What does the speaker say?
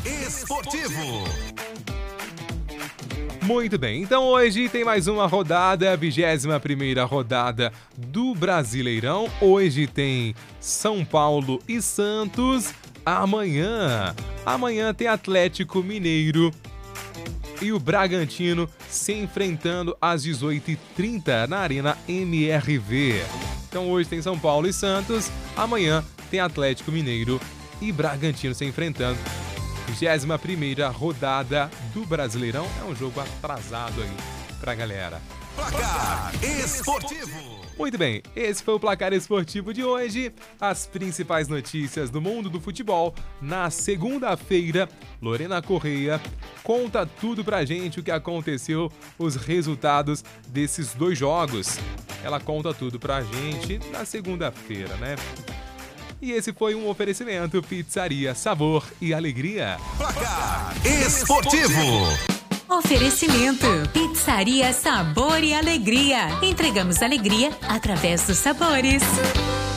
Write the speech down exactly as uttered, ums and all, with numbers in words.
Esportivo. Muito bem, então hoje tem mais uma rodada, vigésima primeira rodada do Brasileirão. Hoje tem São Paulo e Santos. Amanhã, amanhã tem Atlético Mineiro e o Bragantino se enfrentando às dezoito e trinta na Arena M R V. Então hoje tem São Paulo e Santos, amanhã tem Atlético Mineiro e Bragantino se enfrentando. vigésima primeira rodada do Brasileirão. É um jogo atrasado aí pra galera. Placar Esportivo. Muito bem, esse foi o Placar Esportivo de hoje. As principais notícias do mundo do futebol. Na segunda-feira, Lorena Correia conta tudo pra gente o que aconteceu, os resultados desses dois jogos. Ela conta tudo pra gente na segunda-feira, né? E esse foi um oferecimento Pizzaria Sabor e Alegria. Placar Esportivo. Oferecimento Pizzaria Sabor e Alegria. Entregamos alegria através dos sabores.